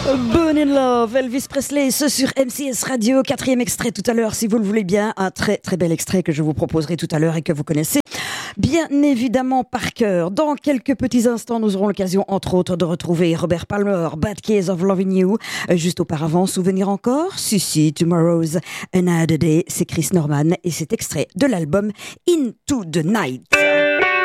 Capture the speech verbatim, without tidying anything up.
Born in Love, Elvis Presley, ce sur M C S Radio, quatrième extrait tout à l'heure, si vous le voulez bien, un très très bel extrait que je vous proposerai tout à l'heure et que vous connaissez bien évidemment par cœur. Dans quelques petits instants, nous aurons l'occasion entre autres de retrouver Robert Palmer, Bad Case of Loving You. Juste auparavant, souvenir encore, si si, Tomorrow's Another Day, c'est Chris Norman et c'est extrait de l'album Into the Night.